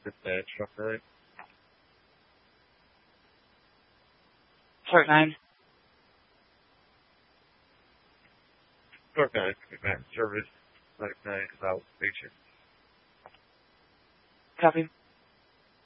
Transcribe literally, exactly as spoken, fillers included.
Dispatch, right? Part nine. Part nine, back service, like nine, about picture. Copy.